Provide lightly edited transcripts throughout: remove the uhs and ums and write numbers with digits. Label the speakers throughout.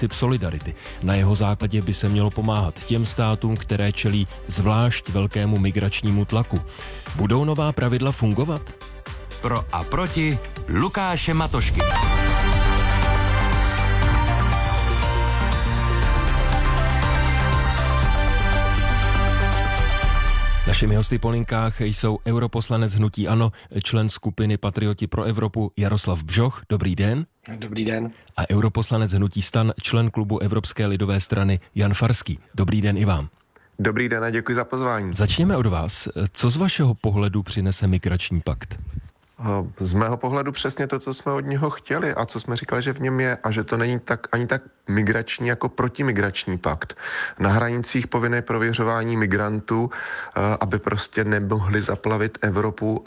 Speaker 1: typ solidarity. Na jeho základě by se mělo pomáhat těm státům, které čelí zvlášť velkému migračnímu tlaku. Budou nová pravidla fungovat?
Speaker 2: Pro a proti Lukáše Matošky.
Speaker 1: Našimi hosty po linkách jsou europoslanec hnutí ANO, člen skupiny Patrioti pro Evropu Jaroslav Bžoch. Dobrý den.
Speaker 3: Dobrý den.
Speaker 1: A europoslanec hnutí STAN, člen klubu Evropské lidové strany Jan Farský. Dobrý den i vám.
Speaker 4: Dobrý den a děkuji za pozvání.
Speaker 1: Začněme od vás. Co z vašeho pohledu přinese migrační pakt?
Speaker 4: Z mého pohledu přesně to, co jsme od něho chtěli a co jsme říkali, že v něm je a že to není ani tak migrační jako protimigrační pakt. Na hranicích povinné prověřování migrantů, aby prostě nemohli zaplavit Evropu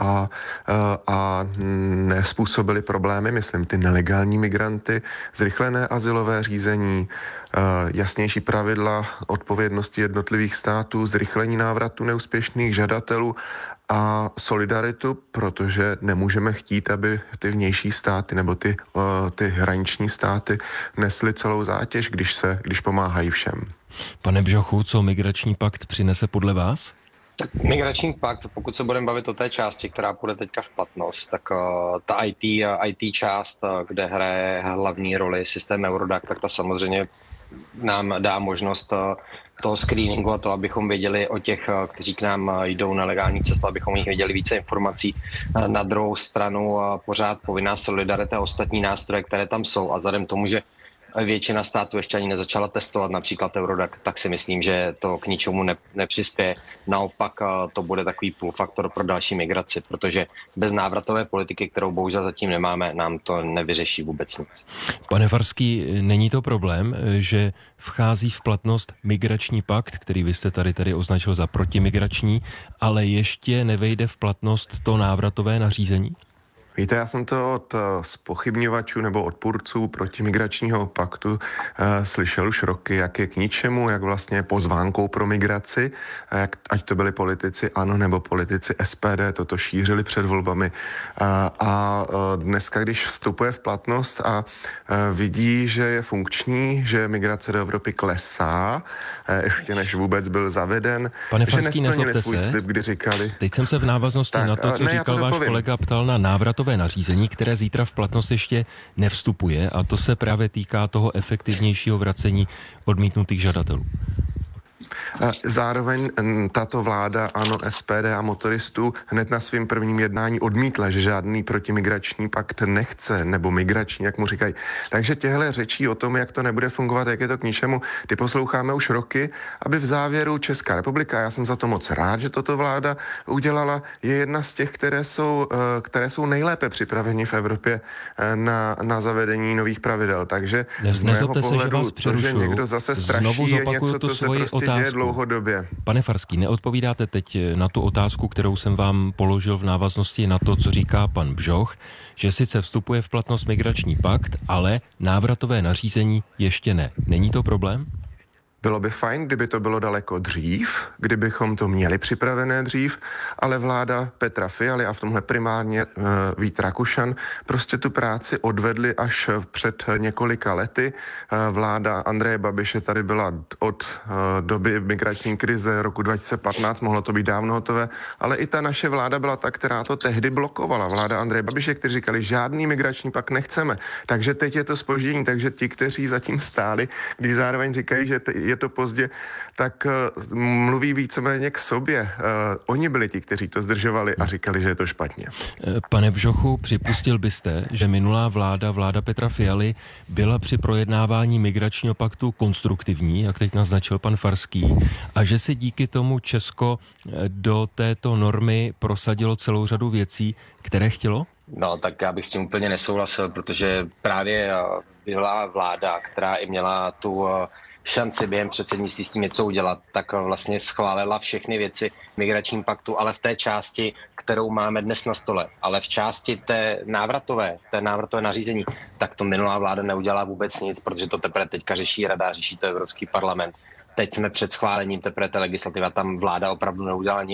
Speaker 4: a nespůsobili problémy, myslím, ty nelegální migranty, zrychlené azylové řízení, jasnější pravidla odpovědnosti jednotlivých států, zrychlení návratu neúspěšných žadatelů a solidaritu, protože nemůžeme chtít, aby ty vnější státy nebo ty hraniční státy nesly celou zátěž, když pomáhají všem.
Speaker 1: Pane Bžochu, co migrační pakt přinese podle vás?
Speaker 3: Tak migrační pakt, pokud se budeme bavit o té části, která půjde teďka v platnost, tak ta IT část, kde hraje hlavní roli systém Eurodac, tak ta samozřejmě nám dá možnost toho screeningu a to, abychom věděli o těch, kteří k nám jdou na legální cestu, abychom jich věděli více informací. Na druhou stranu pořád povinná solidarita a ostatní nástroje, které tam jsou a vzhledem tomu, že většina států ještě ani nezačala testovat například Eurodac, tak si myslím, že to k ničemu nepřispěje. Naopak to bude takový půlfaktor pro další migraci, protože bez návratové politiky, kterou bohužel zatím nemáme, nám to nevyřeší vůbec nic.
Speaker 1: Pane Farský, není to problém, že vchází v platnost migrační pakt, který vy jste tady označil za protimigrační, ale ještě nevejde v platnost to návratové nařízení?
Speaker 4: Víte, já jsem to od zpochybňovačů nebo odpůrců protimigračního paktu slyšel už roky, jak je k ničemu, jak vlastně je pozvánkou pro migraci, ať to byli politici ANO nebo politici SPD, toto šířili před volbami. A dneska, když vstupuje v platnost a vidí, že je funkční, že migrace do Evropy klesá, ještě než vůbec byl zaveden,
Speaker 1: Pane
Speaker 4: že
Speaker 1: Farský,
Speaker 4: nesplnili svůj slib, kdy říkali.
Speaker 1: Teď jsem se v návaznosti na to, co říkal váš kolega, ptal na návratové nařízení, které zítra v platnost ještě nevstupuje, a to se právě týká toho efektivnějšího vracení odmítnutých žadatelů.
Speaker 4: Zároveň tato vláda, ANO, SPD a motoristů hned na svým prvním jednání odmítla, že žádný protimigrační pakt nechce, nebo migrační, jak mu říkají. Takže těhle řečí o tom, jak to nebude fungovat, jak je to k ničemu, ty posloucháme už roky, aby v závěru Česká republika, já jsem za to moc rád, že toto vláda udělala, je jedna z těch, které jsou nejlépe připraveni v Evropě na zavedení nových pravidel. Takže z mého pohledu to, že někdo zase straší, je něco, co se prostě děje dlouhodobě.
Speaker 1: Pane Farský, neodpovídáte teď na tu otázku, kterou jsem vám položil v návaznosti na to, co říká pan Bžoch, že sice vstupuje v platnost migrační pakt, ale návratové nařízení ještě ne. Není to problém?
Speaker 4: Bylo by fajn, kdyby to bylo daleko dřív, kdybychom to měli připravené dřív, ale vláda Petra Fialy a v tomhle primárně Vít Rakušan prostě tu práci odvedli až před několika lety. Vláda Andreje Babiše tady byla od doby migrační krize roku 2015, mohlo to být dávno hotové, ale i ta naše vláda byla ta, která to tehdy blokovala. Vláda Andreje Babiše, kteří říkali, žádný migrační pakt nechceme. Takže teď je to zpoždění, takže ti, kteří zatím stáli, když zároveň říkají, že je to pozdě, tak mluví víceméně k sobě. Oni byli ti, kteří to zdržovali a říkali, že je to špatně.
Speaker 1: Pane Bžochu, připustil byste, že minulá vláda Petra Fialy, byla při projednávání migračního paktu konstruktivní, jak teď naznačil pan Farský, a že si díky tomu Česko do této normy prosadilo celou řadu věcí, které chtělo?
Speaker 3: No, tak já bych s tím úplně nesouhlasil, protože právě byla vláda, která i měla tu šanci během předsednictví s tím něco udělat, tak vlastně schválila všechny věci migračním paktu, ale v té části, kterou máme dnes na stole, ale v části té návratové nařízení, tak to minulá vláda neudělala vůbec nic, protože to teprve teďka řeší Rada, řeší to Evropský parlament. Teď jsme před schválením teprve té legislativy, tam vláda opravdu neudělala nic.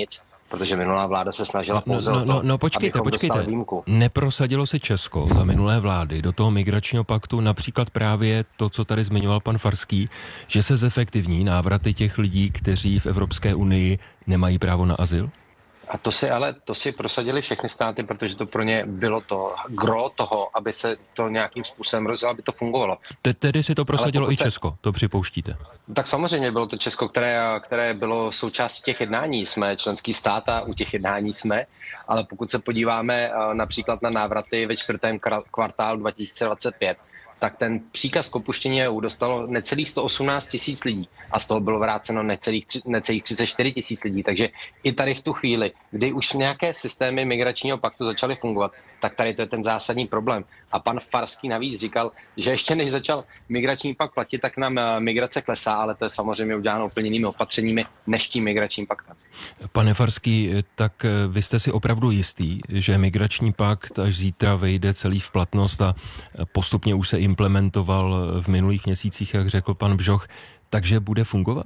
Speaker 3: protože minulá vláda se snažila pouze o to,
Speaker 1: počkejte.
Speaker 3: dostali výjimku.
Speaker 1: Neprosadilo se Česko za minulé vlády do toho migračního paktu například právě to, co tady zmiňoval pan Farský, že se zefektivní návraty těch lidí, kteří v Evropské unii nemají právo na azyl?
Speaker 3: A to si prosadili všechny státy, protože to pro ně bylo to gro toho, aby se to nějakým způsobem rozjelo, aby to fungovalo.
Speaker 1: Tedy si to prosadilo i Česko, to připouštíte?
Speaker 3: Tak samozřejmě bylo to Česko, které bylo součástí těch jednání. Jsme členský stát a u těch jednání jsme, ale pokud se podíváme například na návraty ve čtvrtém kvartálu 2025, tak ten příkaz k opuštění EU dostalo necelých 118 000 lidí a z toho bylo vráceno necelých 34 000 lidí. Takže i tady v tu chvíli, kdy už nějaké systémy migračního paktu začaly fungovat, tak tady to je ten zásadní problém. A pan Farský navíc říkal, že ještě než začal migrační pakt platit, tak nám migrace klesá, ale to je samozřejmě uděláno úplně jinými opatřeními než tím migračním paktem.
Speaker 1: Pane Farský, tak vy jste si opravdu jistý, že migrační pakt až zítra vejde celý v platnost a postupně už se implementoval v minulých měsících, jak řekl pan Bžoch, takže bude fungovat?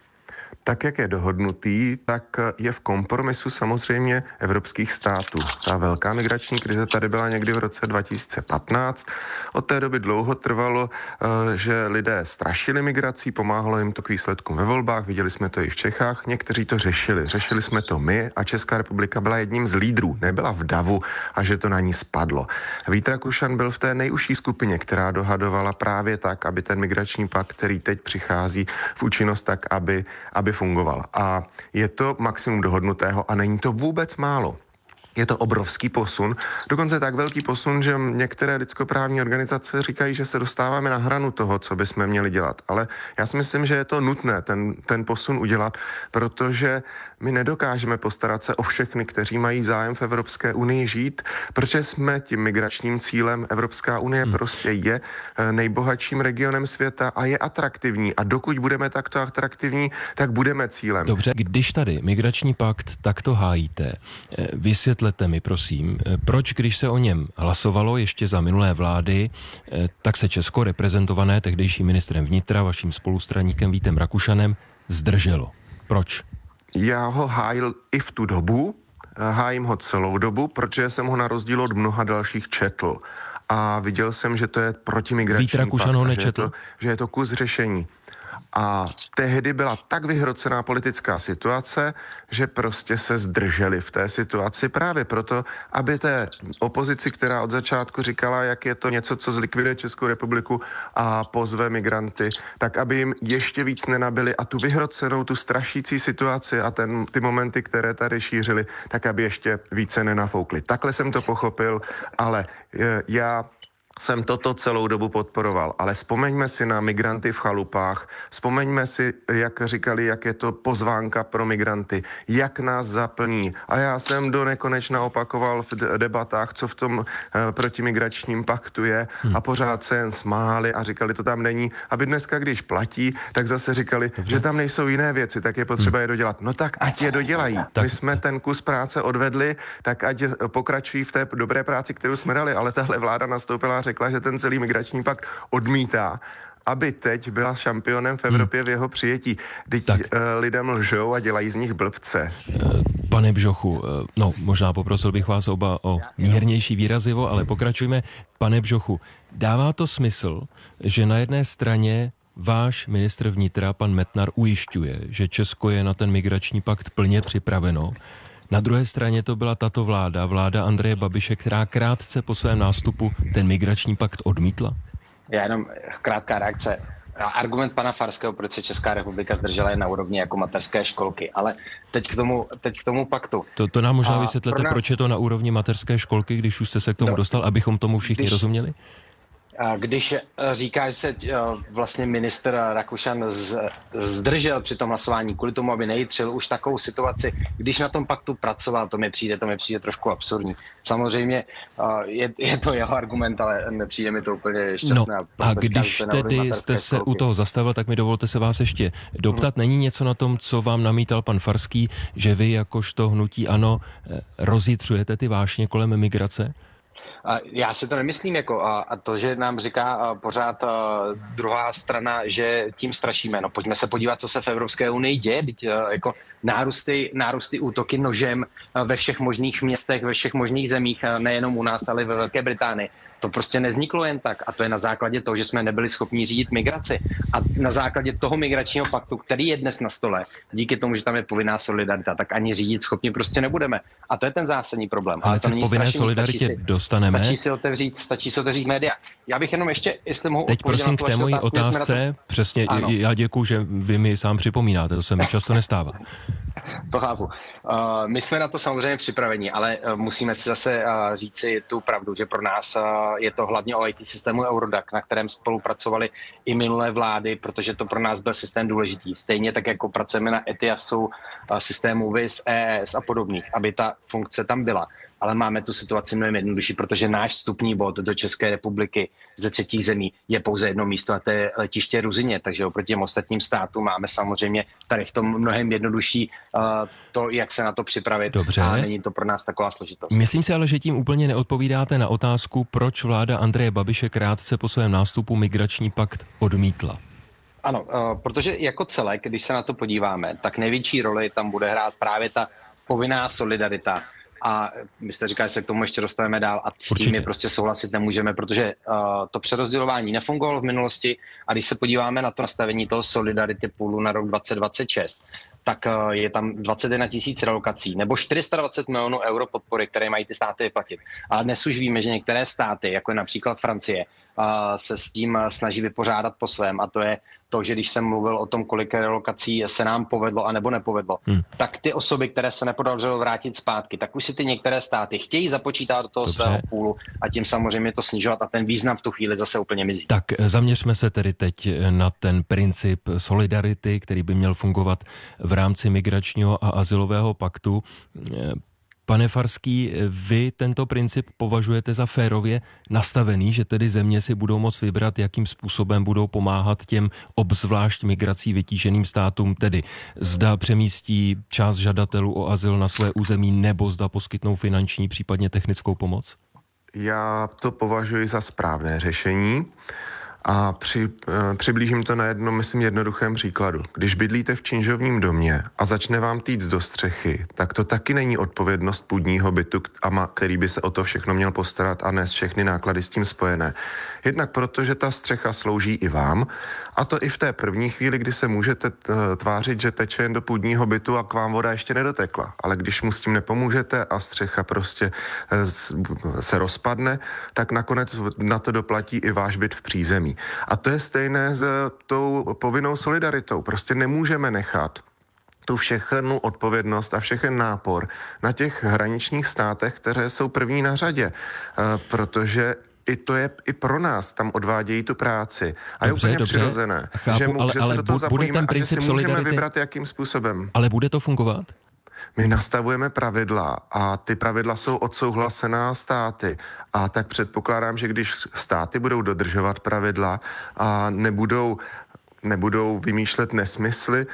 Speaker 4: Tak, jak je dohodnutý, tak je v kompromisu samozřejmě evropských států. Ta velká migrační krize tady byla někdy v roce 2015. Od té doby dlouho trvalo, že lidé strašili migrací, pomáhalo jim to k výsledkům ve volbách, viděli jsme to i v Čechách, někteří to řešili. Řešili jsme to my a Česká republika byla jedním z lídrů, nebyla v davu a že to na ní spadlo. Vít Rakušan byl v té nejužší skupině, která dohadovala právě tak, aby ten migrační pakt, který teď přichází v účinnost, tak aby fungoval. A je to maximum dohodnutého a není to vůbec málo. Je to obrovský posun, dokonce tak velký posun, že některé lidskoprávní organizace říkají, že se dostáváme na hranu toho, co bychom měli dělat. Ale já si myslím, že je to nutné ten posun udělat, protože my nedokážeme postarat se o všechny, kteří mají zájem v Evropské unii žít, protože jsme tím migračním cílem. Evropská unie prostě je nejbohatším regionem světa a je atraktivní. A dokud budeme takto atraktivní, tak budeme cílem.
Speaker 1: Dobře, když tady migrační pakt takto hájíte, vysvětlete mi, prosím, proč, když se o něm hlasovalo ještě za minulé vlády, tak se Česko, reprezentované tehdejším ministrem vnitra, vaším spolustraníkem Vítem Rakušanem, zdrželo. Proč?
Speaker 4: Já ho hájil i v tu dobu, hájím ho celou dobu, protože jsem ho na rozdíl od mnoha dalších četl. A viděl jsem, že to je protimigrační
Speaker 1: Vít Rakušan ho nečetl?
Speaker 4: Že je to kus řešení. A tehdy byla tak vyhrocená politická situace, že prostě se zdrželi v té situaci právě proto, aby té opozici, která od začátku říkala, jak je to něco, co zlikviduje Českou republiku a pozve migranty, tak aby jim ještě víc nenabili a tu vyhrocenou, tu strašící situaci a ty momenty, které tady šířili, tak aby ještě více nenafoukli. Takhle jsem to pochopil, ale já jsem toto celou dobu podporoval, ale vzpomeňme si na migranty v chalupách, vzpomeňme si, jak říkali, jak je to pozvánka pro migranty, jak nás zaplní. A já jsem do nekonečna opakoval v debatách, co v tom protimigračním paktu je a pořád se jen smáli a říkali, to tam není. Aby dneska, když platí, tak zase říkali, že tam nejsou jiné věci, tak je potřeba je dodělat. No tak ať je dodělají. My jsme ten kus práce odvedli, tak ať pokračují v té dobré práci, kterou jsme dali, ale tahle vláda nastoupila řekla, že ten celý migrační pakt odmítá, aby teď byla šampionem v Evropě v jeho přijetí. Teď lidem lžou a dělají z nich blbce.
Speaker 1: Pane Bžochu, možná poprosil bych vás oba o mírnější výrazivo, ale pokračujme. Pane Bžochu, dává to smysl, že na jedné straně váš ministr vnitra, pan Metnar, ujišťuje, že Česko je na ten migrační pakt plně připraveno. Na druhé straně to byla tato vláda Andreje Babiše, která krátce po svém nástupu ten migrační pakt odmítla?
Speaker 3: Já jenom krátká reakce. Argument pana Farského, proč se Česká republika zdržela, je na úrovni jako mateřské školky. Ale teď k tomu paktu.
Speaker 1: To nám možná vysvětlete, proč je to na úrovni mateřské školky, když už jste se k tomu dostal, abychom tomu všichni rozuměli?
Speaker 3: Když říká, že se vlastně ministr Rakušan zdržel při tom hlasování kvůli tomu, aby nejitřil už takovou situaci, když na tom paktu pracoval, to mi přijde trošku absurdní. Samozřejmě je to jeho argument, ale nepřijde mi to úplně šťastné.
Speaker 1: A když tedy jste se u toho zastavil, tak mi dovolte se vás ještě doptat. Není něco na tom, co vám namítal pan Farský, že vy jakožto hnutí ANO rozjitřujete ty vášně kolem migrace?
Speaker 3: Já si to nemyslím, a to, že nám říká pořád druhá strana, že tím strašíme. No pojďme se podívat, co se v Evropské unii děje. Jako nárůsty útoky nožem ve všech možných městech, ve všech možných zemích, nejenom u nás, ale i ve Velké Británii. To prostě nevzniklo jen tak a to je na základě toho, že jsme nebyli schopni řídit migraci. A na základě toho migračního paktu, který je dnes na stole, díky tomu, že tam je povinná solidarita, tak ani řídit schopni prostě nebudeme. A to je ten zásadní problém.
Speaker 1: Ale
Speaker 3: to
Speaker 1: není povinné solidaritě dostaneme.
Speaker 3: Stačí si otevřít média. Já bych jenom ještě, jestli mohu
Speaker 1: teď prosím k té mojí otázce, přesně, já děkuju, že vy mi sám připomínáte, to se mi často nestává.
Speaker 3: To chápu. My jsme na to samozřejmě připraveni, ale musíme si zase říci tu pravdu, že pro nás je to hlavně o IT systému Eurodac, na kterém spolupracovali i minulé vlády, protože to pro nás byl systém důležitý. Stejně tak, jako pracujeme na ETIASu, systému VIS, EES a podobných, aby ta funkce tam byla. Ale máme tu situaci mnohem jednodušší, protože náš vstupní bod do České republiky ze třetích zemí je pouze jedno místo a to je letiště Ruzyně, takže oproti těm ostatním státům máme samozřejmě tady v tom mnohem jednodušší to, jak se na to připravit.
Speaker 1: Dobře.
Speaker 3: A není to pro nás taková složitost.
Speaker 1: Myslím si ale, že tím úplně neodpovídáte na otázku, proč vláda Andreje Babiše krátce po svém nástupu migrační pakt odmítla.
Speaker 3: Ano, protože jako celek, když se na to podíváme, tak největší roli tam bude hrát právě ta povinná solidarita. A my jste říkali, že se k tomu ještě dostaneme dál a s tím my prostě souhlasit nemůžeme, protože to přerozdělování nefungovalo v minulosti a když se podíváme na to nastavení toho Solidarity Poolu na rok 2026, tak je tam 21 000 relokací nebo 420 milionů euro podpory, které mají ty státy vyplatit. A dnes už víme, že některé státy, jako je například Francie, se s tím snaží vypořádat po svém a to je to, že když jsem mluvil o tom, kolik relokací se nám povedlo a nebo nepovedlo, tak ty osoby, které se nepodařilo vrátit zpátky, tak už si ty některé státy chtějí započítat do toho svého půlu a tím samozřejmě to snižovat a ten význam v tu chvíli zase úplně mizí.
Speaker 1: Tak zaměřme se tedy teď na ten princip solidarity, který by měl fungovat v rámci migračního a azylového paktu. Pane Farský, vy tento princip považujete za férově nastavený, že tedy země si budou moct vybrat, jakým způsobem budou pomáhat těm obzvlášť migrací vytíženým státům, tedy zda přemístí část žadatelů o azyl na své území nebo zda poskytnou finanční, případně technickou pomoc?
Speaker 4: Já to považuji za správné řešení. A přiblížím to na jednom, myslím, jednoduchém příkladu. Když bydlíte v činžovním domě a začne vám týct do střechy, tak to taky není odpovědnost půdního bytu, který by se o to všechno měl postarat a nést všechny náklady s tím spojené. Jednak proto, že ta střecha slouží i vám, a to i v té první chvíli, kdy se můžete tvářit, že teče jen do půdního bytu a k vám voda ještě nedotekla. Ale když mu s tím nepomůžete a střecha prostě se rozpadne, tak nakonec na to doplatí i váš byt v přízemí. A to je stejné s tou povinnou solidaritou. Prostě nemůžeme nechat tu všechnu odpovědnost a všechen nápor na těch hraničních státech, které jsou první na řadě, protože i to je i pro nás, tam odvádějí tu práci. A
Speaker 1: dobře,
Speaker 4: je úplně přirozené,
Speaker 1: chápu,
Speaker 4: že se do toho zapojíme a že si můžeme vybrat, jakým způsobem.
Speaker 1: Ale bude to fungovat?
Speaker 4: My nastavujeme pravidla a ty pravidla jsou odsouhlasená státy. A tak předpokládám, že když státy budou dodržovat pravidla a nebudou vymýšlet nesmysly,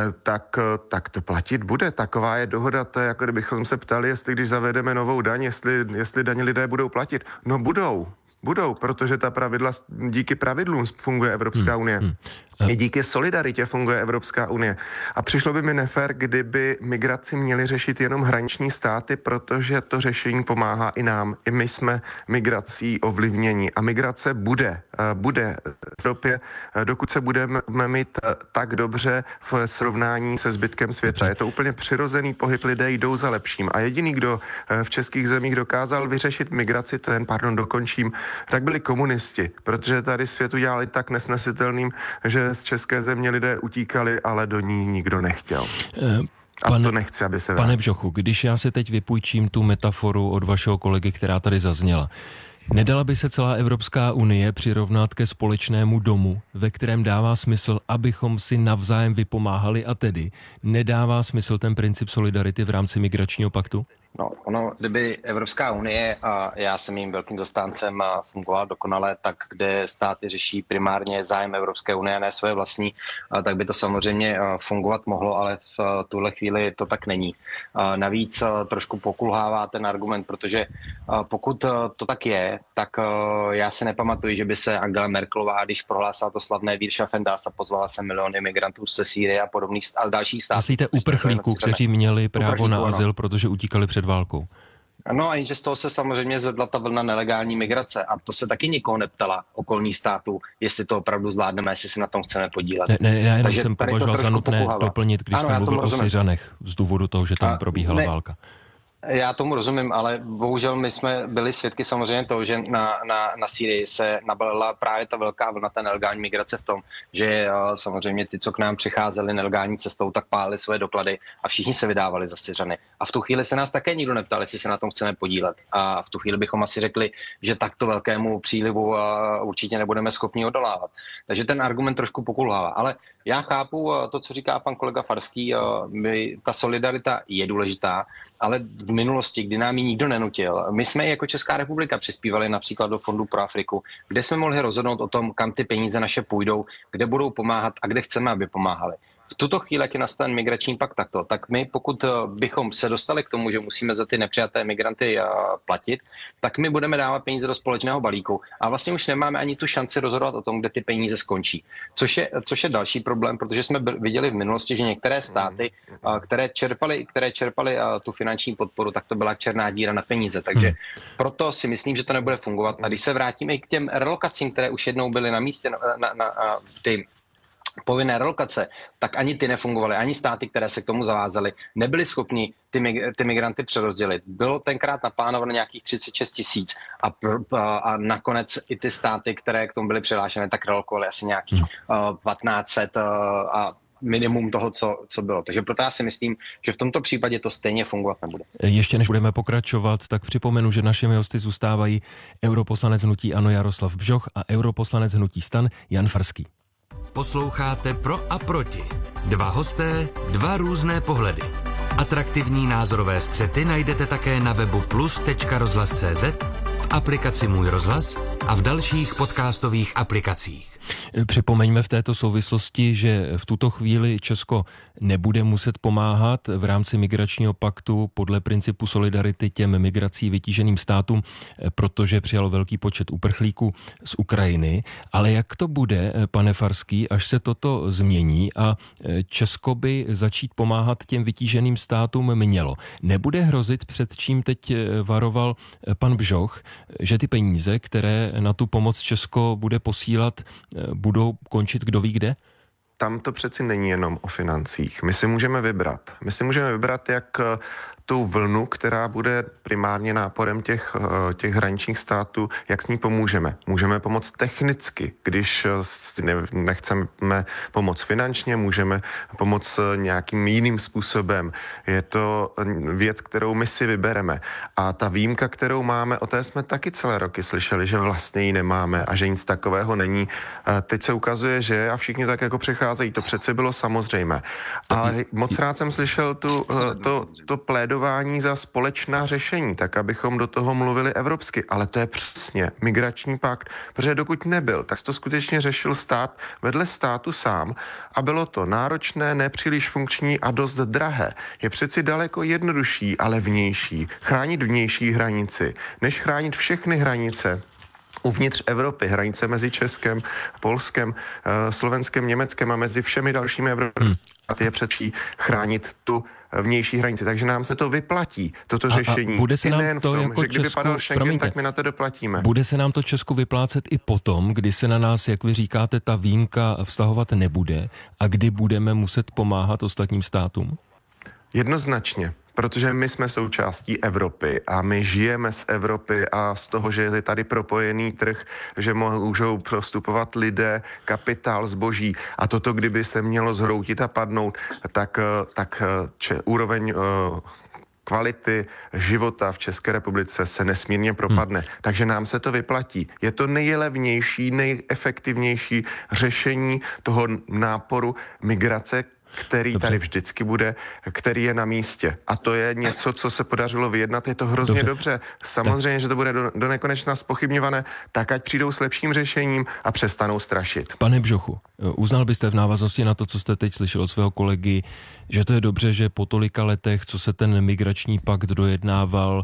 Speaker 4: tak to platit bude. Taková je dohoda, to je jako kdybychom se ptali, jestli když zavedeme novou daň, jestli daně lidé budou platit. No budou, protože ta pravidla, díky pravidlům funguje Evropská unie. I díky solidaritě funguje Evropská unie. A přišlo by mi nefér, kdyby migraci měli řešit jenom hraniční státy, protože to řešení pomáhá i nám. I my jsme migrací ovlivnění. A migrace bude v Evropě, dokud se budeme mít tak dobře v srovnání se zbytkem světa. Je to úplně přirozený pohyb, lidé jdou za lepším. A jediný, kdo v českých zemích dokázal vyřešit migraci, dokončím, tak byli komunisti, protože tady svět udělali tak nesnesitelným, že z české země lidé utíkali, ale do ní nikdo nechtěl. A to nechci, aby se...
Speaker 1: Pane Bžochu, když já si teď vypůjčím tu metaforu od vašeho kolegy, která tady zazněla, Nedala by se celá Evropská unie přirovnat ke společnému domu, ve kterém dává smysl, abychom si navzájem vypomáhali, a tedy nedává smysl ten princip solidarity v rámci migračního paktu?
Speaker 3: No, ono, kdyby Evropská unie, a já jsem jím velkým zastáncem, fungovala dokonale, tak kde státy řeší primárně zájem Evropské unie a ne své vlastní, tak by to samozřejmě fungovat mohlo, ale v tuhle chvíli to tak není. Navíc trošku pokulhává ten argument, protože pokud to tak je, tak já si nepamatuji, že by se Angela Merkelová, když prohlásila to slavné Wir schaffen das a pozvala se miliony migrantů ze Sýrie a podobných a dalších států.
Speaker 1: Myslíte uprchlíků, kteří měli právo na azyl, protože utíkali před válkou?
Speaker 3: No a jenže z toho se samozřejmě zvedla ta vlna nelegální migrace a to se taky nikoho neptala okolních států, jestli to opravdu zvládneme, jestli se na tom chceme podílet.
Speaker 1: Ne, já jenom jsem považoval za nutné doplnit, když jste mluvil o Syřanech z důvodu toho, že tam probíhala válka.
Speaker 3: Já tomu rozumím, ale bohužel my jsme byli svědky samozřejmě toho, že na Sýrii se nabalila právě ta velká vlna té nelegální migrace v tom, že samozřejmě ty, co k nám přicházeli nelegální cestou, tak pálili své doklady a všichni se vydávali za Syřany. A v tu chvíli se nás také nikdo neptal, jestli se na tom chceme podílet. A v tu chvíli bychom asi řekli, že takto velkému přílivu určitě nebudeme schopni odolávat. Takže ten argument trošku pokulhává. Ale já chápu to, co říká pan kolega Farský, ta solidarita je důležitá, ale v minulosti, kdy nám ji nikdo nenutil, my jsme jako Česká republika přispívali například do Fondu pro Afriku, kde jsme mohli rozhodnout o tom, kam ty peníze naše půjdou, kde budou pomáhat a kde chceme, aby pomáhali. V tuto chvíli, jak je nastaven migrační pakt takto, tak my, pokud bychom se dostali k tomu, že musíme za ty nepřijaté migranty platit, tak my budeme dávat peníze do společného balíku a vlastně už nemáme ani tu šanci rozhodovat o tom, kde ty peníze skončí. Což je další problém, protože jsme viděli v minulosti, že některé státy, které čerpaly tu finanční podporu, tak to byla černá díra na peníze. Takže proto si myslím, že to nebude fungovat. A když se vrátíme i k těm relokacím, které už jednou byly na místě, ty povinné relokace, tak ani ty nefungovaly, ani státy, které se k tomu zavázaly, nebyly schopni ty migranty přerozdělit. Bylo tenkrát naplánováno nějakých 36 000 a nakonec i ty státy, které k tomu byly přihlášené, tak relokovaly asi nějakých 1500 a minimum toho, co bylo. Takže proto já si myslím, že v tomto případě to stejně fungovat nebude.
Speaker 1: Ještě než budeme pokračovat, tak připomenu, že našimi hosty zůstávají europoslanec hnutí ANO Jaroslav Bžoch a europoslanec hnutí STAN Jan Farský.
Speaker 2: Posloucháte Pro a proti. Dva hosté, dva různé pohledy. Atraktivní názorové střety najdete také na webu plus.rozhlas.cz, v aplikaci Můj rozhlas a v dalších podcastových aplikacích.
Speaker 1: Připomeňme v této souvislosti, že v tuto chvíli Česko nebude muset pomáhat v rámci migračního paktu podle principu solidarity těm migrací vytíženým státům, protože přijalo velký počet uprchlíků z Ukrajiny. Ale jak to bude, pane Farský, až se toto změní a Česko by začít pomáhat těm vytíženým státům mělo? Nebude hrozit, před čím teď varoval pan Bžoch, že ty peníze, které na tu pomoc Česko bude posílat, budou končit kdo ví kde?
Speaker 4: Tam to přeci není jenom o financích. My si můžeme vybrat, jak tu vlnu, která bude primárně náporem těch hraničních států, jak s ní pomůžeme. Můžeme pomoct technicky, když nechceme pomoct finančně, můžeme pomoct nějakým jiným způsobem. Je to věc, kterou my si vybereme. A ta výjimka, kterou máme, o té jsme taky celé roky slyšeli, že vlastně ji nemáme a že nic takového není. Teď se ukazuje, že a všichni tak jako přecházejí. To přece bylo samozřejmé. Ale moc rád jsem slyšel to plédování za společná řešení, tak abychom do toho mluvili evropsky. Ale to je přesně migrační pakt, protože dokud nebyl, tak to skutečně řešil stát vedle státu sám a bylo to náročné, nepříliš funkční a dost drahé. Je přeci daleko jednodušší a levnější chránit vnější hranici, než chránit všechny hranice uvnitř Evropy, hranice mezi Českem, Polskem, Slovenskem, Německem a mezi všemi dalšími Evropy. A je přeci chránit tu vnější hranici. Takže nám se to vyplatí, toto řešení.
Speaker 1: Bude se nám to jako Česku,
Speaker 4: tak my na to doplatíme.
Speaker 1: Bude se nám to Česku vyplácet i potom, kdy se na nás, jak vy říkáte, ta výjimka vztahovat nebude a kdy budeme muset pomáhat ostatním státům?
Speaker 4: Jednoznačně. Protože my jsme součástí Evropy a my žijeme z Evropy a z toho, že je tady propojený trh, že můžou prostupovat lidé, kapitál, zboží a toto, kdyby se mělo zhroutit a padnout, tak úroveň kvality života v České republice se nesmírně propadne. Takže nám se to vyplatí. Je to nejlevnější, nejefektivnější řešení toho náporu migrace, který tady vždycky bude, který je na místě. A to je něco, co se podařilo vyjednat, je to hrozně dobře. Samozřejmě, že to bude do nekonečna zpochybňované, tak ať přijdou s lepším řešením a přestanou strašit. Pane
Speaker 1: Bžochu, uznal byste v návaznosti na to, co jste teď slyšel od svého kolegy, že to je dobře, že po tolika letech, co se ten migrační pakt dojednával,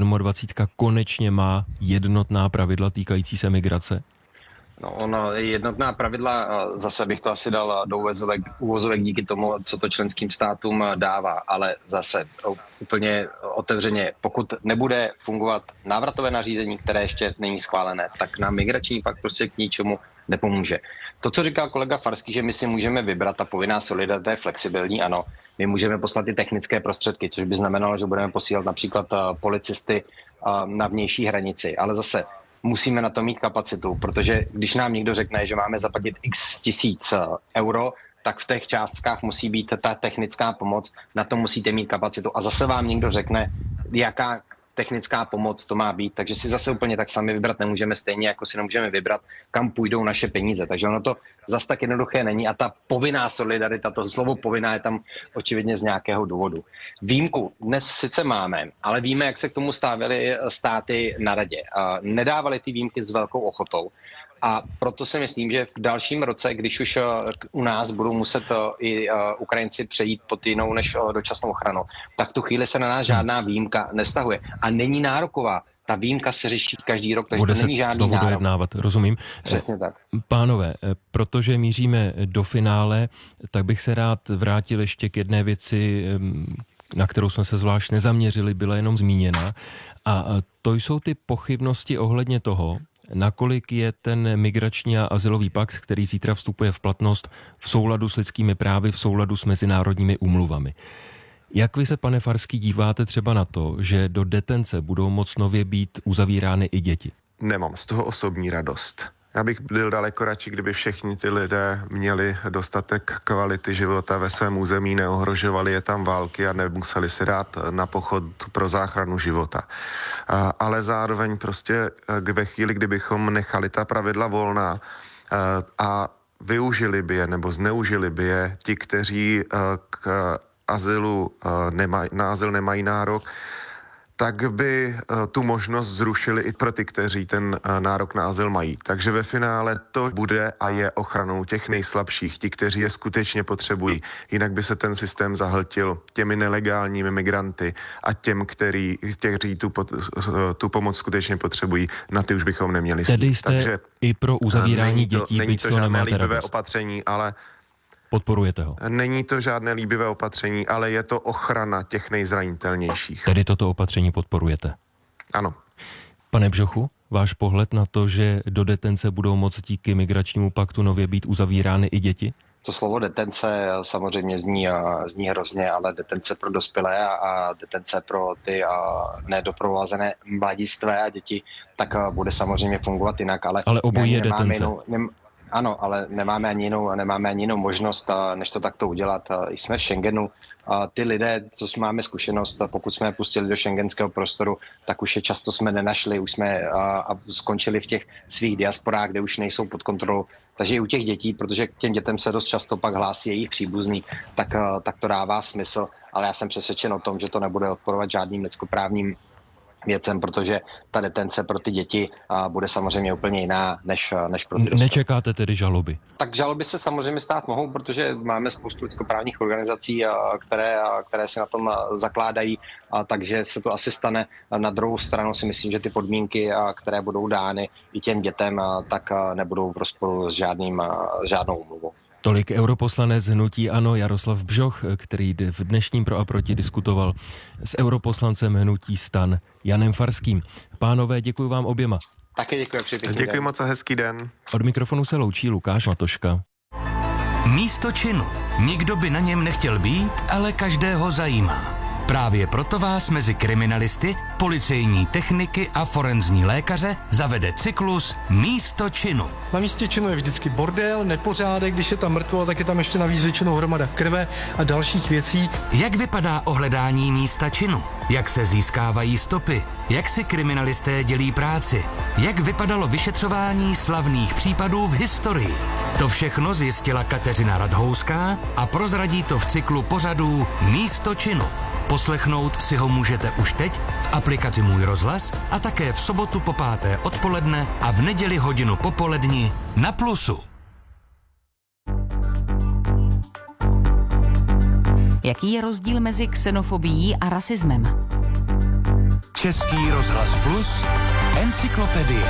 Speaker 1: 27. konečně má jednotná pravidla týkající se migrace?
Speaker 3: No, ono jednotná pravidla, zase bych to asi dal do uvozovek díky tomu, co to členským státům dává, ale zase úplně otevřeně, pokud nebude fungovat návratové nařízení, které ještě není schválené, tak nám migrační pakt prostě k ničemu nepomůže. To, co říkal kolega Farský, že my si můžeme vybrat, ta povinná solidarita je flexibilní, ano, my můžeme poslat i technické prostředky, což by znamenalo, že budeme posílat například policisty na vnější hranici, ale zase musíme na to mít kapacitu, protože když nám někdo řekne, že máme zaplatit x tisíc euro, tak v těch částkách musí být ta technická pomoc, na to musíte mít kapacitu. A zase vám někdo řekne, jaká technická pomoc to má být, takže si zase úplně tak sami vybrat nemůžeme, stejně jako si nemůžeme vybrat, kam půjdou naše peníze. Takže ono to zase tak jednoduché není a ta povinná solidarita, to slovo povinná je tam očividně z nějakého důvodu. Výjimku dnes sice máme, ale víme, jak se k tomu stavěly státy na radě. Nedávali ty výjimky s velkou ochotou. A proto si myslím, že v dalším roce, když už u nás budou muset i Ukrajinci přejít pod jinou než dočasnou ochranu, tak v tu chvíli se na nás žádná výjimka nestahuje. A není nároková. Ta výjimka se řeší každý rok, takže
Speaker 1: bude
Speaker 3: to není žádný nárok.
Speaker 1: Dojednávat, rozumím.
Speaker 3: Přesně tak.
Speaker 1: Pánové, protože míříme do finále, tak bych se rád vrátil ještě k jedné věci, na kterou jsme se zvlášť nezaměřili, byla jenom zmíněna. A to jsou ty pochybnosti ohledně toho, nakolik je ten migrační a azylový pakt, který zítra vstupuje v platnost, v souladu s lidskými právy, v souladu s mezinárodními úmluvami. Jak vy se, pane Farský, díváte třeba na to, že do detence budou moct nově být uzavírány i děti?
Speaker 4: Nemám z toho osobní radost. Já bych byl daleko radši, kdyby všichni ty lidé měli dostatek kvality života ve svém území, neohrožovali je tam války a nemuseli si dát na pochod pro záchranu života. Ale zároveň prostě ve chvíli, kdybychom nechali ta pravidla volná a využili by je nebo zneužili by je ti, kteří k azylu na azyl nemají nárok, tak by tu možnost zrušili i pro ty, kteří ten nárok na azyl mají. Takže ve finále to bude a je ochranou těch nejslabších, ti, kteří je skutečně potřebují. Jinak by se ten systém zahltil těmi nelegálními migranty a těm, kteří tu pomoc skutečně potřebují, na ty už bychom neměli slít.
Speaker 1: Tedy jste takže i pro uzavírání dětí,
Speaker 4: není to žádné líbivé opatření, ale
Speaker 1: podporujete ho?
Speaker 4: Není to žádné líbivé opatření, ale je to ochrana těch nejzranitelnějších.
Speaker 1: Tedy toto opatření podporujete?
Speaker 4: Ano.
Speaker 1: Pane Bžochu, váš pohled na to, že do detence budou moct díky migračnímu paktu nově být uzavírány i děti?
Speaker 3: To slovo detence samozřejmě zní hrozně, ale detence pro dospělé a detence pro ty nedoprovázené mladistvé a děti, tak bude samozřejmě fungovat jinak.
Speaker 1: Ale obojí je detence.
Speaker 3: Ano, ale nemáme ani jinou možnost, než to takto udělat. Jsme v Schengenu. Ty lidé, co máme zkušenost, pokud jsme je pustili do schengenského prostoru, tak už je často jsme nenašli, už jsme skončili v těch svých diasporách, kde už nejsou pod kontrolou. Takže i u těch dětí, protože k těm dětem se dost často pak hlásí jejich příbuzní, tak to dává smysl. Ale já jsem přesvědčen o tom, že to nebude odporovat žádným lidskoprávním věcem, protože ta detence pro ty děti bude samozřejmě úplně jiná než pro ty dospělé.
Speaker 1: Nečekáte tedy žaloby?
Speaker 3: Tak žaloby se samozřejmě stát mohou, protože máme spoustu lidskoprávních organizací, které se na tom zakládají, takže se to asi stane. Na druhou stranu si myslím, že ty podmínky, které budou dány i těm dětem, tak nebudou v rozporu s žádnou úmluvou.
Speaker 1: Tolik europoslanec hnutí ANO Jaroslav Bžoch, který v dnešním Pro a proti diskutoval s europoslancem hnutí STAN Janem Farským. Pánové, děkuji vám oběma.
Speaker 3: Také děkuji.
Speaker 4: Děkuji moc a hezký den.
Speaker 1: Od mikrofonu se loučí Lukáš Matoška.
Speaker 2: Místo činu. Nikdo by na něm nechtěl být, ale každého zajímá. Právě proto vás mezi kriminalisty, policejní techniky a forenzní lékaře zavede cyklus Místo činu.
Speaker 5: Na místě činu je vždycky bordel, nepořádek, když je tam mrtvo, tak je tam ještě navíc většinou hromada krve a dalších věcí.
Speaker 2: Jak vypadá ohledání místa činu? Jak se získávají stopy? Jak si kriminalisté dělí práci? Jak vypadalo vyšetřování slavných případů v historii? To všechno zjistila Kateřina Radhouská a prozradí to v cyklu pořadů Místo činu. Poslechnout si ho můžete už teď v aplikaci Můj rozhlas a také v sobotu po 5. odpoledne a v neděli hodinu popoledni na Plusu.
Speaker 6: Jaký je rozdíl mezi xenofobií a rasismem?
Speaker 2: Český rozhlas Plus, encyklopedie.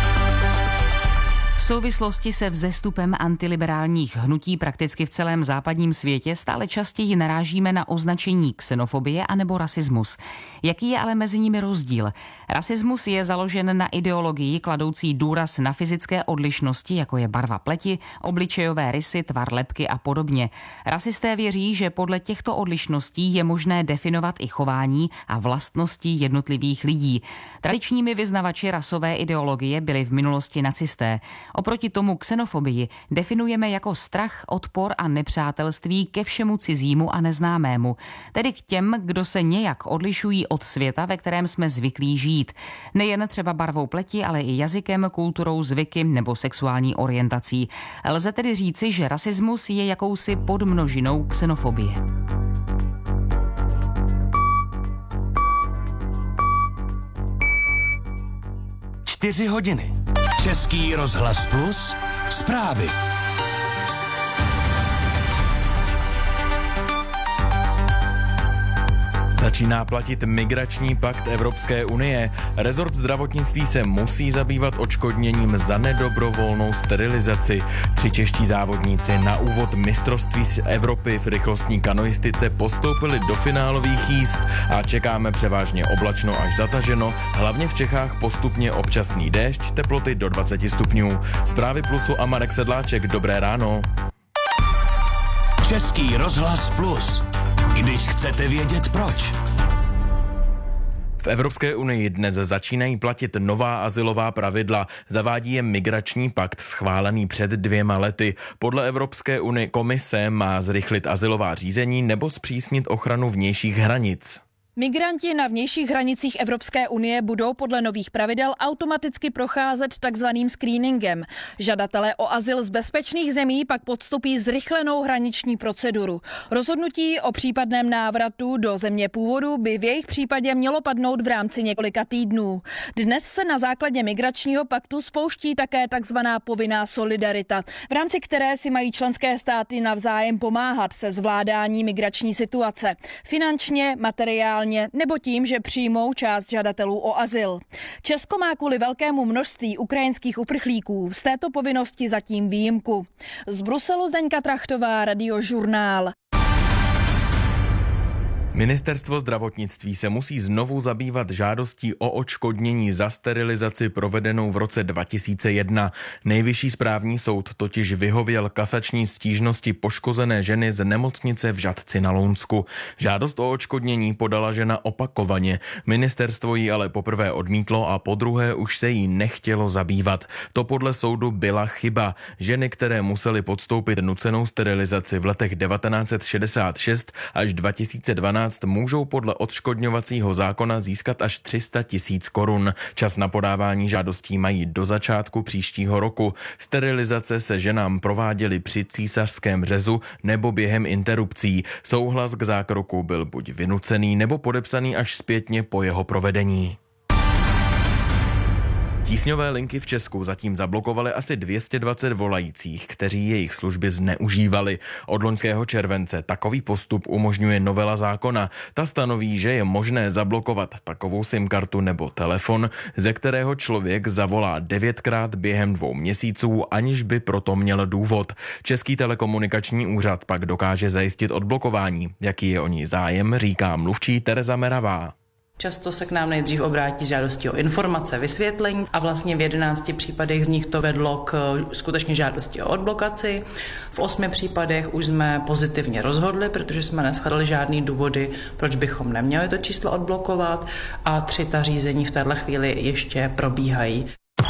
Speaker 6: V souvislosti se vzestupem antiliberálních hnutí prakticky v celém západním světě stále častěji narážíme na označení xenofobie anebo rasismus. Jaký je ale mezi nimi rozdíl? Rasismus je založen na ideologii kladoucí důraz na fyzické odlišnosti, jako je barva pleti, obličejové rysy, tvar lebky a podobně. Rasisté věří, že podle těchto odlišností je možné definovat i chování a vlastnosti jednotlivých lidí. Tradičními vyznavači rasové ideologie byli v minulosti nacisté. Oproti tomu xenofobii definujeme jako strach, odpor a nepřátelství ke všemu cizímu a neznámému, tedy k těm, kdo se nějak odlišují od světa, ve kterém jsme zvyklí žít. Nejen třeba barvou pleti, ale i jazykem, kulturou, zvyky nebo sexuální orientací. Lze tedy říci, že rasismus je jakousi podmnožinou xenofobie.
Speaker 2: Čtyři hodiny. Český rozhlas Plus, zprávy.
Speaker 7: Začíná platit migrační pakt Evropské unie. Rezort zdravotnictví se musí zabývat odškodněním za nedobrovolnou sterilizaci. 3 čeští závodníci na úvod mistrovství z Evropy v rychlostní kanoistice postoupili do finálových jízd a čekáme převážně oblačno až zataženo, hlavně v Čechách postupně občasný déšť, teploty do 20 stupňů. Zprávy Plusu a Marek Sedláček, dobré ráno.
Speaker 2: Český rozhlas Plus. Když chcete vědět proč.
Speaker 7: V Evropské unii dnes začínají platit nová azylová pravidla. Zavádí je migrační pakt schválený před 2 lety. Podle Evropské unie komise má zrychlit azylová řízení nebo zpřísnit ochranu vnějších hranic.
Speaker 8: Migranti na vnějších hranicích Evropské unie budou podle nových pravidel automaticky procházet takzvaným screeningem. Žadatelé o azyl z bezpečných zemí pak podstupí zrychlenou hraniční proceduru. Rozhodnutí o případném návratu do země původu by v jejich případě mělo padnout v rámci několika týdnů. Dnes se na základě migračního paktu spouští také takzvaná povinná solidarita, v rámci které si mají členské státy navzájem pomáhat se zvládání migrační situace. Finančně, materiálně nebo tím, že přijmou část žadatelů o azyl. Česko má kvůli velkému množství ukrajinských uprchlíků z této povinnosti zatím výjimku. Z Bruselu Zdeňka Trachtová, Radiožurnál.
Speaker 7: Ministerstvo zdravotnictví se musí znovu zabývat žádostí o odškodnění za sterilizaci provedenou v roce 2001. Nejvyšší správní soud totiž vyhověl kasační stížnosti poškozené ženy z nemocnice v Žatci na Lounsku. Žádost o odškodnění podala žena opakovaně. Ministerstvo ji ale poprvé odmítlo a podruhé už se jí nechtělo zabývat. To podle soudu byla chyba. Ženy, které musely podstoupit nucenou sterilizaci v letech 1966 až 2012, můžou podle odškodňovacího zákona získat až 300 000 korun. Čas na podávání žádostí mají do začátku příštího roku. Sterilizace se ženám prováděly při císařském řezu nebo během interrupcí. Souhlas k zákroku byl buď vynucený nebo podepsaný až zpětně po jeho provedení. Tísňové linky v Česku zatím zablokovaly asi 220 volajících, kteří jejich služby zneužívali. Od loňského července takový postup umožňuje novela zákona. Ta stanoví, že je možné zablokovat takovou SIM-kartu nebo telefon, ze kterého člověk zavolá 9krát během 2 měsíců, aniž by proto měl důvod. Český telekomunikační úřad pak dokáže zajistit odblokování. Jaký je o ní zájem, říká mluvčí Tereza Meravá.
Speaker 9: Často se k nám nejdřív obrátí s žádostí o informace, vysvětlení a vlastně v 11 případech z nich to vedlo k skutečně žádosti o odblokaci. V 8 případech už jsme pozitivně rozhodli, protože jsme neshledali žádný důvody, proč bychom neměli to číslo odblokovat, a 3 ta řízení v této chvíli ještě probíhají.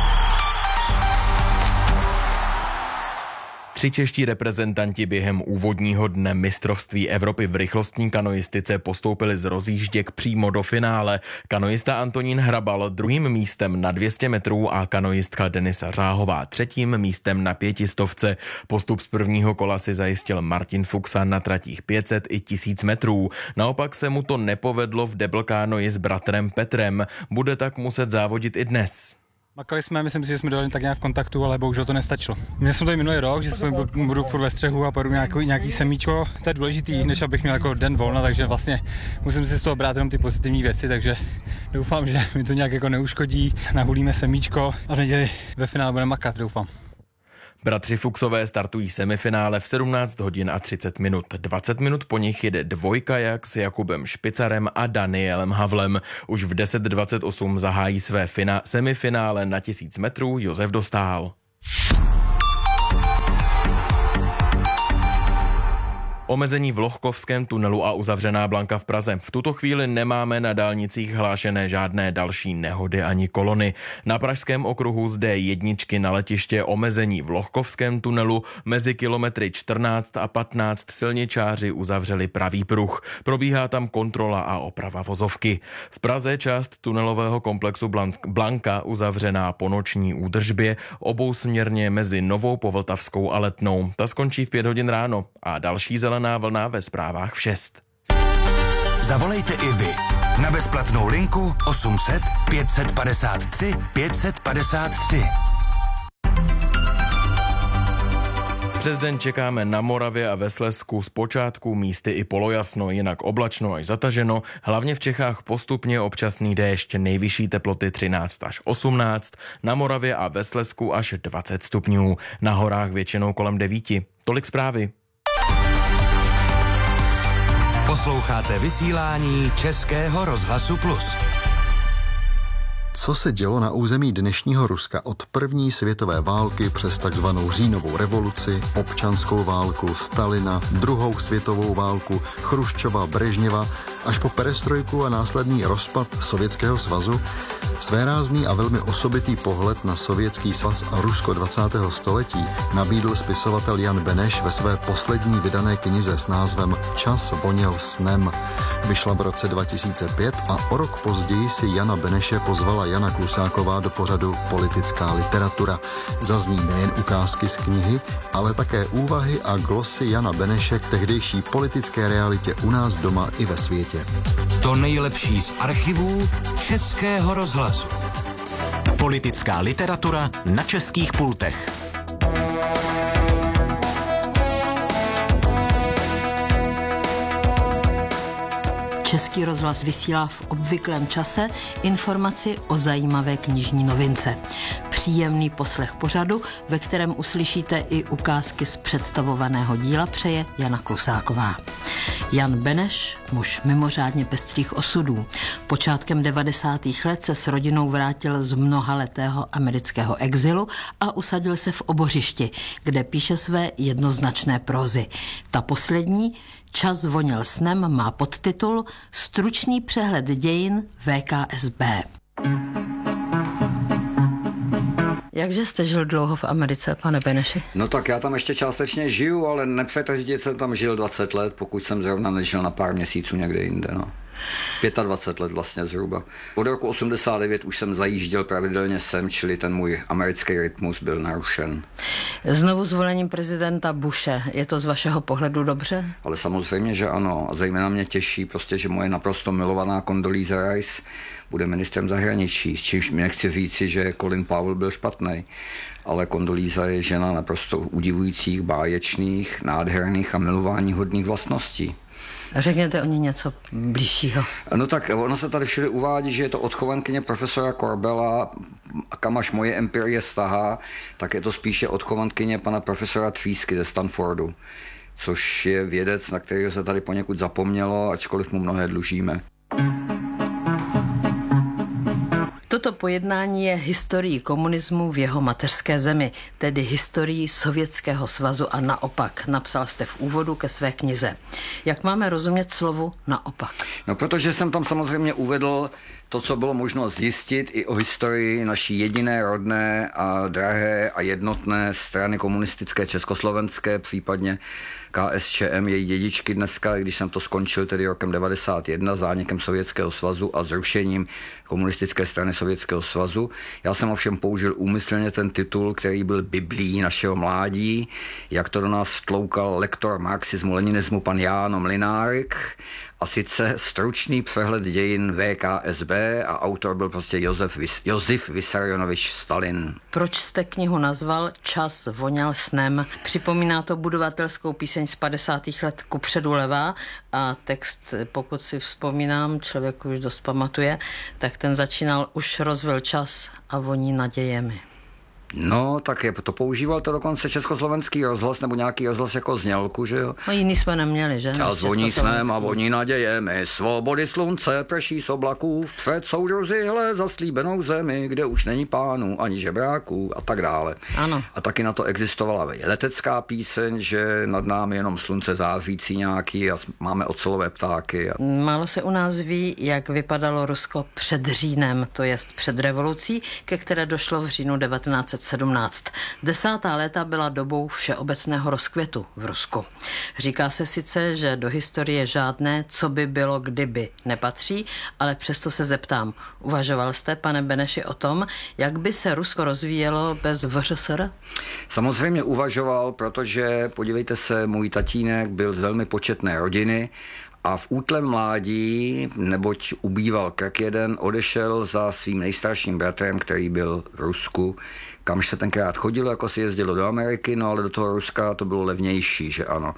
Speaker 7: 3 čeští reprezentanti během úvodního dne mistrovství Evropy v rychlostní kanoistice postoupili z rozjížděk přímo do finále. Kanoista Antonín Hrabal 2. místem na 200 metrů a kanoistka Denisa Řáhová 3. místem na 500. Postup z prvního kola si zajistil Martin Fuxa na tratích 500 i 1000 metrů. Naopak se mu to nepovedlo v double kánoi s bratrem Petrem. Bude tak muset závodit i dnes.
Speaker 10: Makali jsme, myslím si, že jsme dali tak nějak v kontaktu, ale bohužel to nestačilo. Měl jsem tady minulý rok, že budu furt ve střehu a pojedu nějaký semíčko. To je důležitý, než abych měl jako den volna, takže vlastně musím si z toho brát jenom ty pozitivní věci, takže doufám, že mi to nějak jako neuškodí. Nahulíme semíčko a v neděli ve finále budeme makat, doufám.
Speaker 7: Bratři Fuxové startují semifinále v 17 hodin a 30 minut. 20 minut po nich jede dvojkajak s Jakubem Špicarem a Danielem Havlem. Už v 10:28 zahájí své semifinále na 1000 metrů Josef Dostál. Omezení v Lohkovském tunelu a uzavřená Blanka v Praze. V tuto chvíli nemáme na dálnicích hlášené žádné další nehody ani kolony. Na pražském okruhu z D1 na letiště omezení v Lohkovském tunelu mezi kilometry 14 a 15 silničáři uzavřeli pravý pruh. Probíhá tam kontrola a oprava vozovky. V Praze část tunelového komplexu Blanka uzavřená po noční údržbě obousměrně mezi Novou Povltavskou a Letnou. Ta skončí v 5 hodin ráno a další zelená vlna ve zprávách v 6.
Speaker 2: Zavolejte i vy na bezplatnou linku 800 553 553.
Speaker 7: Přes den čekáme na Moravě a ve Slezsku zpočátku místy i polojasno, jinak oblačno až zataženo. Hlavně v Čechách postupně občasný déšť, nejvyšší teploty 13 až 18, na Moravě a ve Slezsku až 20 stupňů, na horách většinou kolem 9. Tolik zprávy.
Speaker 2: Posloucháte vysílání Českého rozhlasu Plus.
Speaker 11: Co se dělo na území dnešního Ruska od první světové války přes takzvanou říjnovou revoluci, občanskou válku, Stalina, druhou světovou válku, Chruščova, Brežněva, až po perestrojku a následný rozpad Sovětského svazu, svérázný a velmi osobitý pohled na Sovětský svaz a Rusko 20. století nabídl spisovatel Jan Beneš ve své poslední vydané knize s názvem Čas voněl snem. Vyšla v roce 2005 a o rok později si Jana Beneše pozvala Jana Klusáková do pořadu Politická literatura. Zazní nejen ukázky z knihy, ale také úvahy a glosy Jana Beneše k tehdejší politické realitě u nás doma i ve světě.
Speaker 2: To nejlepší z archivů Českého rozhlasu.
Speaker 12: Politická literatura na českých pultech.
Speaker 13: Český rozhlas vysílá v obvyklém čase informaci o zajímavé knižní novince. Příjemný poslech pořadu, ve kterém uslyšíte i ukázky z představovaného díla, přeje Jana Klusáková. Jan Beneš, muž mimořádně pestrých osudů. Počátkem 90. let se s rodinou vrátil z mnohaletého amerického exilu a usadil se v Obořišti, kde píše své jednoznačné prózy. Ta poslední, Čas voněl snem, má podtitul Stručný přehled dějin VKSB. Jakže jste žil dlouho v Americe, pane Beneši?
Speaker 14: No tak já tam ještě částečně žiju, ale nepřetržitě jsem tam žil 20 let, pokud jsem zrovna nežil na pár měsíců někde jinde, no. 25 let vlastně zhruba. Od roku 89 už jsem zajížděl pravidelně sem, čili ten můj americký rytmus byl narušen.
Speaker 13: Znovu zvolením prezidenta Bushe, je to z vašeho pohledu dobře?
Speaker 14: Ale samozřejmě, že ano. A zejména mě těší prostě, že moje naprosto milovaná Condoleezza Rice bude ministrem zahraničí, s čímž mi nechci říci, že Colin Powell byl špatný. Ale Condoleezza je žena naprosto udivujících, báječných, nádherných a milováníhodných vlastností.
Speaker 13: Řekněte o ní něco bližšího.
Speaker 14: No tak ono se tady všude uvádí, že je to odchovankyně profesora Korbela, kam až moje empirie stahá, tak je to spíše odchovankyně pana profesora Třísky ze Stanfordu, což je vědec, na kterého se tady poněkud zapomnělo, ačkoliv mu mnohé dlužíme.
Speaker 13: Toto pojednání je historií komunismu v jeho mateřské zemi, tedy historií Sovětského svazu a naopak, napsal jste v úvodu ke své knize. Jak máme rozumět slovu naopak?
Speaker 14: No, protože jsem tam samozřejmě uvedl to, co bylo možno zjistit i o historii naší jediné, rodné a drahé a jednotné strany komunistické československé, případně KSČM, její dědičky dneska, když jsem to skončil tedy rokem 91 zánikem Sovětského svazu a zrušením komunistické strany Sovětského svazu. Já jsem ovšem použil úmyslně ten titul, který byl biblí našeho mládí, jak to do nás vtloukal lektor marxismu, leninismu pan Jáno Mlynárik, a sice stručný přehled dějin VKSB a autor byl prostě Josif Vissarionovič Stalin.
Speaker 13: Proč jste knihu nazval Čas voněl snem? Připomíná to budovatelskou píseň z 50. let Kupředu levá a text, pokud si vzpomínám, člověk už dost pamatuje, tak ten začínal už rozvil čas a voní nadějemi.
Speaker 14: No, tak je to používal to dokonce Československý rozhlas nebo nějaký rozhlas jako znělku, že jo?
Speaker 13: No jiný jsme neměli, že?
Speaker 14: Čas voní snem a voní nadějemi, svobody slunce prší z oblaků, vpřed soudruzi, hle, zaslíbenou zemi, kde už není pánů ani žebráků a tak dále.
Speaker 13: Ano.
Speaker 14: A taky na to existovala letecká píseň, že nad námi jenom slunce zářící nějaký a máme ocelové ptáky.
Speaker 13: Málo se u nás ví, jak vypadalo Rusko před říjnem, to jest před revolucí, ke které došlo v říjnu 1917. 10. léta byla dobou všeobecného rozkvětu v Rusku. Říká se sice, že do historie žádné, co by bylo kdyby, nepatří, ale přesto se zeptám. Uvažoval jste, pane Beneši, o tom, jak by se Rusko rozvíjelo bez VŘSR?
Speaker 14: Samozřejmě uvažoval, protože podívejte se, můj tatínek byl z velmi početné rodiny a v útlém mládí, neboť ubýval krk jeden, odešel za svým nejstarším bratrem, který byl v Rusku, kamž se tenkrát chodilo, jako si jezdilo do Ameriky, no ale do toho Ruska to bylo levnější, že ano.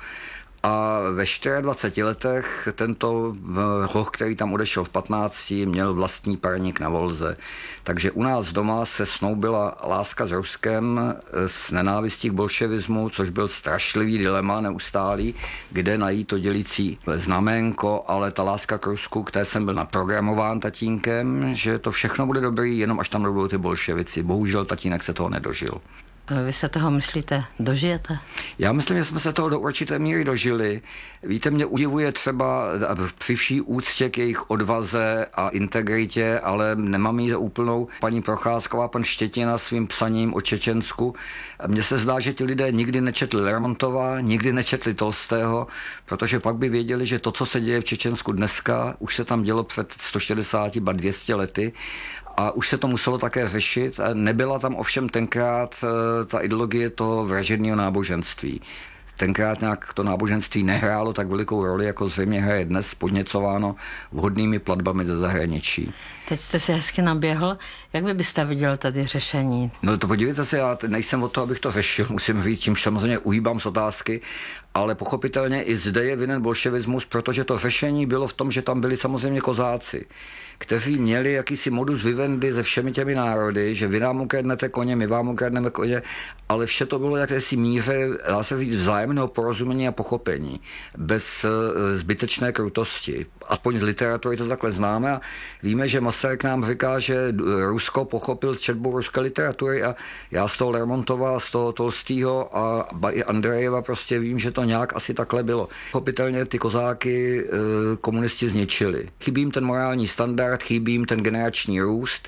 Speaker 14: A ve 24 letech tento hoch, který tam odešel v 15, měl vlastní parník na Volze. Takže u nás doma se snoubila láska s Ruskem z nenávistí k bolševismu, což byl strašlivý dilema neustálý, kde najít to dělící znaménko, ale ta láska k Rusku, které jsem byl naprogramován tatínkem, že to všechno bude dobrý, jenom až tam budou ty bolševici. Bohužel tatínek se toho nedožil.
Speaker 13: Vy se toho myslíte, dožijete?
Speaker 14: Já myslím, že jsme se toho do určité míry dožili. Víte, mě udivuje třeba při vší úctě k jejich odvaze a integritě, ale nemám jí za úplnou paní Procházková, pan Štětina svým psaním o Čečensku. Mně se zdá, že ti lidé nikdy nečetli Lermontova, nikdy nečetli Tolstého, protože pak by věděli, že to, co se děje v Čečensku dneska, už se tam dělo před 160, ba 200 lety. A už se to muselo také řešit. Nebyla tam ovšem tenkrát ta ideologie toho vražedného náboženství. Tenkrát nějak to náboženství nehrálo tak velikou roli, jako zřejmě hraje dnes, podněcováno vhodnými platbami ze zahraničí.
Speaker 13: Teď jste si hezky naběhl. Jak vy byste viděl tady řešení?
Speaker 14: No to podívejte se, já nejsem o to, abych to řešil, musím říct, čím samozřejmě uhýbám z otázky, ale pochopitelně i zde je vinen bolševismus, protože to řešení bylo v tom, že tam byli samozřejmě kozáci, kteří měli jakýsi modus vivendi se všemi těmi národy, že vy nám ukradnete koně, my vám ukradneme koně, ale vše to bylo jakési míře, dá se říct, vzájemného porozumění a pochopení, bez zbytečné krutosti. Aspoň z literatury to takhle známe a víme, že Masaryk nám říká, že Rusko pochopil četbu ruské literatury a já z toho Lermontova, z toho Tolstýho a i Andrejeva prostě vím, že to nějak asi takhle bylo. Pochopitelně ty kozáky komunisti zničili. Chybí jim ten morální standard, chybí jim ten generační růst.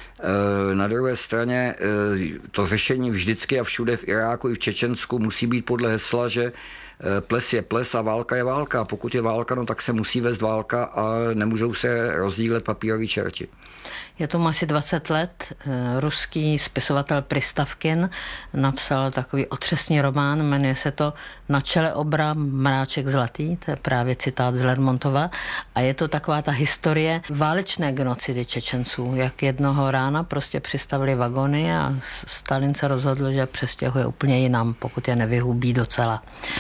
Speaker 14: Na druhé straně to řešení vždycky a všude v Iráku i v Čečensku musí být podle hesla, že ples je ples a válka je válka. Pokud je válka, no tak se musí vést válka a nemůžou se rozdílet papíroví čerti.
Speaker 13: Je tomu asi 20 let. Ruský spisovatel Pristavkin napsal takový otřesný román, jmenuje se to Na čele obra mráček zlatý, to je právě citát z Lermontova. A je to taková ta historie válečné genocidy Čečenců, jak jednoho rána prostě přistavili vagony a Stalin se rozhodl, že přestěhuje úplně jinam, pokud je nevyhubí docela.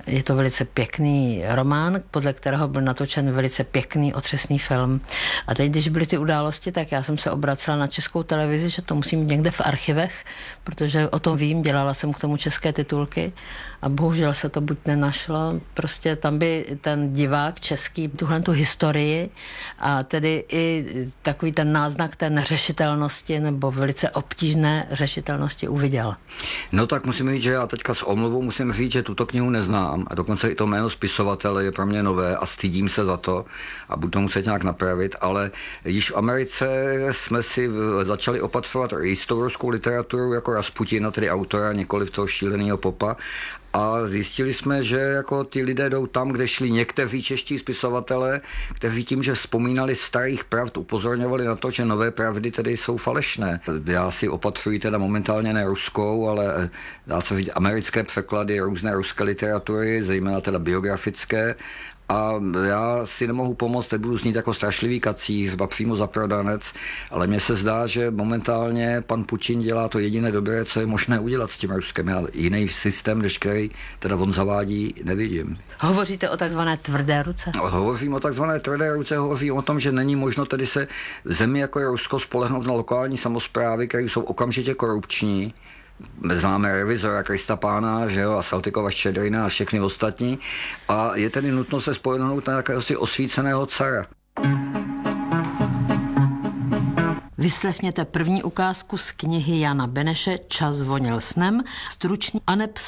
Speaker 13: Je to velice pěkný román, podle kterého byl natočen velice pěkný otřesný film. A teď, když byly ty události, tak já jsem se obracela na Českou televizi, že to musím mít někde v archivech, protože o tom vím, dělala jsem k tomu české titulky a bohužel se to buď nenašlo, prostě tam by ten divák český tu historii a tedy i takový ten náznak té neřešitelnosti nebo velice obtížné řešitelnosti uviděl.
Speaker 14: No tak musím říct, že já teďka s omluvou musím říct, že tuto knihu neznám a dokonce i to jméno spisovatele je pro mě nové a stydím se za to a budu to muset nějak napravit, ale již v Americe jsme si začali opatřovat jistou ruskou literaturu jako Rasputina, tedy autora, nikoliv toho šíleného popa. A zjistili jsme, že jako ty lidé jdou tam, kde šli někteří čeští spisovatelé, kteří tím, že vzpomínali starých pravd, upozorňovali na to, že nové pravdy tedy jsou falešné. Já si opatřuji teda momentálně ne ruskou, ale dá se říct americké překlady různé ruské literatury, zejména teda biografické. A já si nemohu pomoct, teď budu znít jako strašlivý kacíř, přímo zaprodanec, ale mně se zdá, že momentálně pan Putin dělá to jediné dobré, co je možné udělat s tím Ruskem. Já jiný systém, než který teda on zavádí, nevidím.
Speaker 13: Hovoříte o takzvané tvrdé ruce?
Speaker 14: Hovořím o takzvané tvrdé ruce, hovořím o tom, že není možno tedy se v zemi jako je Rusko spolehnout na lokální samosprávy, které jsou okamžitě korupční. Známe revizora Krista Pána, že jo, a Saltykova Ščedrina a všechny ostatní. A je tedy nutno se spolehnout na nějakého osvíceného cara.
Speaker 13: Vyslechněte první ukázku z knihy Jana Beneše Čas voněl snem, stručný aneb